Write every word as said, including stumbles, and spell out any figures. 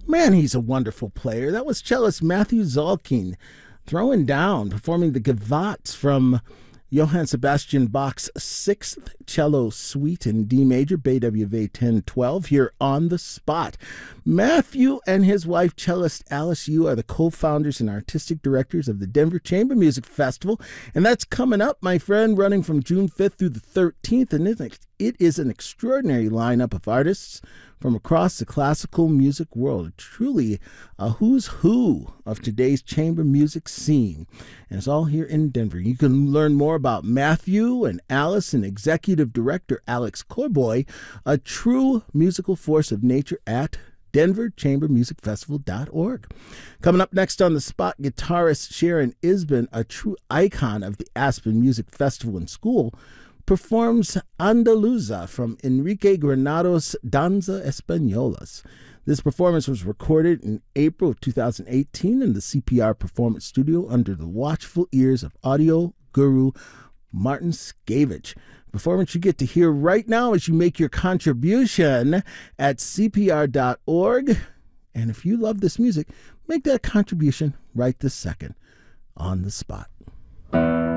Man, he's a wonderful player. That was cellist Matthew Zalkin throwing down, performing the Gavotte from Johann Sebastian Bach's Sixth Cello Suite in D major, B W V ten twelve, here on the spot. Matthew and his wife, cellist Alice Yu, are the co-founders and artistic directors of the Denver Chamber Music Festival, and that's coming up, my friend, running from June fifth through the thirteenth, and it is an extraordinary lineup of artists from across the classical music world. Truly a who's who of today's chamber music scene. And it's all here in Denver. You can learn more about Matthew and Alice and executive director Alex Corboy, a true musical force of nature, at denver chamber music festival dot org. Coming up next on the spot, guitarist Sharon Isbin, a true icon of the Aspen Music Festival and School, performs Andaluza from Enrique Granados' Danza Españolas. This performance was recorded in April of two thousand eighteen in the C P R Performance Studio under the watchful ears of audio guru Martin Skavich. Performance you get to hear right now as you make your contribution at c p r dot org. And if you love this music, make that contribution right this second on the spot.